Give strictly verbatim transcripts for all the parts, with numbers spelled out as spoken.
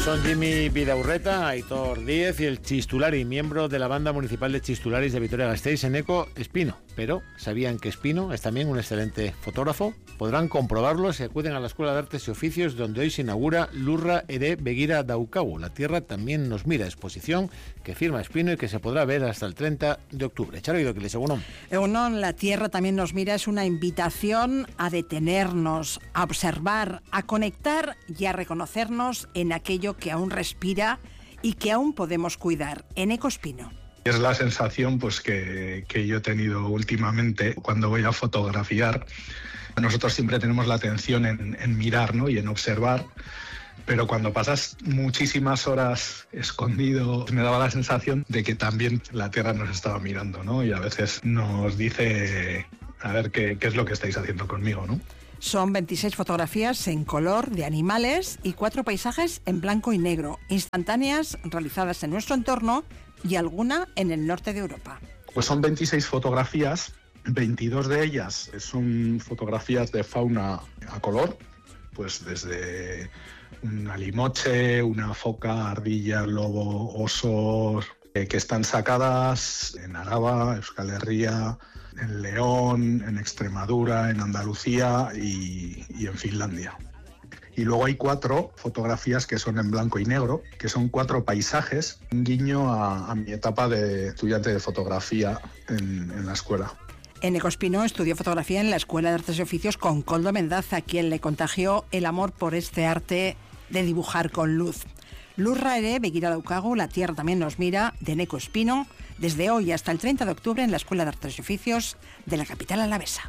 Son Jimmy Vidaurreta, Aitor Díez y el Chistulari, miembro de la banda municipal de Chistularis de Vitoria-Gasteiz, Eneco Espino. Pero, ¿sabían que Espino es también un excelente fotógrafo? Podrán comprobarlo si acuden a la Escuela de Artes y Oficios, donde hoy se inaugura Lurra ere begira daukagu. La tierra también nos mira, exposición que firma Espino y que se podrá ver hasta el treinta de octubre. Charo Idoquiles, Egunon. Egunon, la tierra también nos mira es una invitación a detenernos, a observar, a conectar y a reconocernos en aquello que aún respira y que aún podemos cuidar. Eneco Espino. Es la sensación pues, que, que yo he tenido últimamente cuando voy a fotografiar. Nosotros siempre tenemos la atención en, en mirar, ¿no? Y en observar, pero cuando pasas muchísimas horas escondido, me daba la sensación de que también la Tierra nos estaba mirando, ¿no? Y a veces nos dice, a ver qué, qué es lo que estáis haciendo conmigo, ¿no? Son veintiséis fotografías en color de animales y cuatro paisajes en blanco y negro, instantáneas realizadas en nuestro entorno y alguna en el norte de Europa. Pues son veintiséis fotografías, veintidós de ellas son fotografías de fauna a color, pues desde una limoche, una foca, ardilla, lobo, osos, eh, que están sacadas en Araba, Euskal Herria, en León, en Extremadura, en Andalucía y, y en Finlandia. Y luego hay cuatro fotografías que son en blanco y negro, que son cuatro paisajes, un guiño a, a mi etapa de estudiante de fotografía en, en la escuela. Eneco Espino estudió fotografía en la Escuela de Artes y Oficios con Koldo Mendaza, quien le contagió el amor por este arte de dibujar con luz. Lurra ere begira daukagu, la tierra también nos mira, de Eneco Espino, desde hoy hasta el treinta de octubre en la Escuela de Artes y Oficios de la capital alavesa.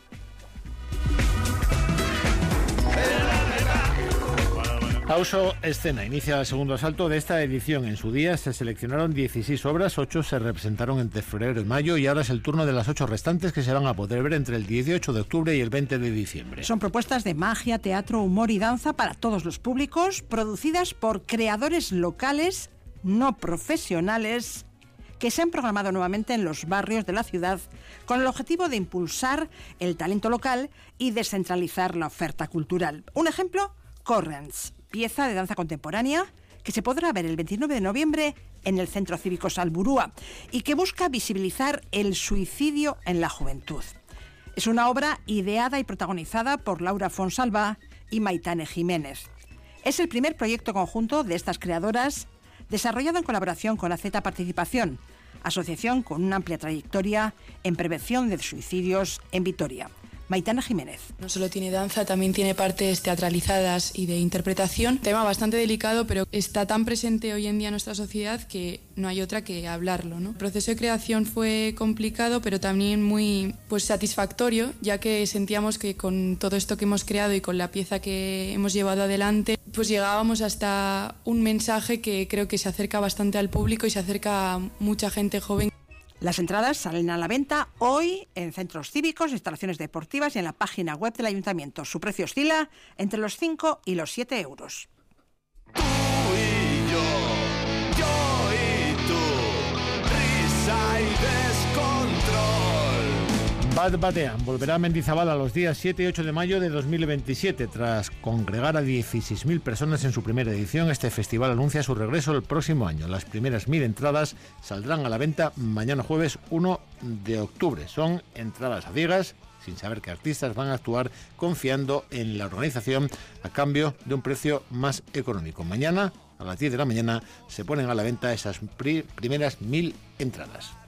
Auso Escena inicia el segundo asalto de esta edición. En su día se seleccionaron dieciséis obras, ocho se representaron entre febrero y mayo y ahora es el turno de las ocho restantes que se van a poder ver entre el dieciocho de octubre y el veinte de diciembre. Son propuestas de magia, teatro, humor y danza para todos los públicos, producidas por creadores locales, no profesionales, que se han programado nuevamente en los barrios de la ciudad con el objetivo de impulsar el talento local y descentralizar la oferta cultural. Un ejemplo, Corrents, pieza de danza contemporánea que se podrá ver el veintinueve de noviembre en el Centro Cívico Salburúa y que busca visibilizar el suicidio en la juventud. Es una obra ideada y protagonizada por Laura Fonsalva y Maitane Jiménez. Es el primer proyecto conjunto de estas creadoras desarrollado en colaboración con A Z Participación, asociación con una amplia trayectoria en prevención de suicidios en Vitoria. Maitane Jiménez. No solo tiene danza, también tiene partes teatralizadas y de interpretación. Tema bastante delicado, pero está tan presente hoy en día en nuestra sociedad que no hay otra que hablarlo, ¿no? El proceso de creación fue complicado, pero también muy pues, satisfactorio, ya que sentíamos que con todo esto que hemos creado y con la pieza que hemos llevado adelante, pues llegábamos hasta un mensaje que creo que se acerca bastante al público y se acerca a mucha gente joven. Las entradas salen a la venta hoy en centros cívicos, instalaciones deportivas y en la página web del Ayuntamiento. Su precio oscila entre los cinco y los siete euros. Tú y yo, yo y tú, risa y descontrol. Bat Batean volverá a Mendizabal a los días siete y ocho de mayo de dos mil veintisiete. Tras congregar a dieciséis mil personas en su primera edición, este festival anuncia su regreso el próximo año. Las primeras mil entradas saldrán a la venta mañana jueves uno de octubre. Son entradas a ciegas, sin saber qué artistas van a actuar, confiando en la organización a cambio de un precio más económico. Mañana, a las diez de la mañana, se ponen a la venta esas pri- primeras mil entradas.